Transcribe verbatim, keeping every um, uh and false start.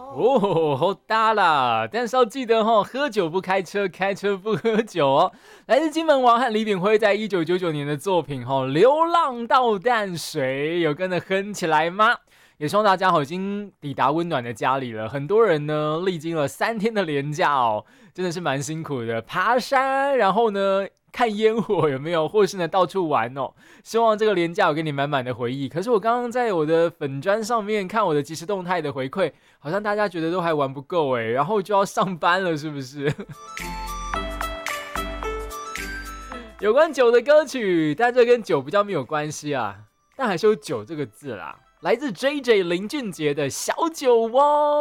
哦，好大啦！但是要记得哦，喝酒不开车，开车不喝酒哦。来自金门王和李炳辉在一九九九年的作品哦，《流浪到淡水》，有跟着哼起来吗？也希望大家好，已经抵达温暖的家里了。很多人呢，历经了三天的连假哦，真的是蛮辛苦的，爬山，然后呢，看烟火有没有，或是呢到处玩哦。希望这个连假有给你满满的回忆。可是我刚刚在我的粉砖上面看我的即时动态的回馈，好像大家觉得都还玩不够哎，然后就要上班了，是不是？有关酒的歌曲，但这跟酒比较没有关系啊，但还是有酒这个字啦。来自 J J 林俊杰的小酒窝。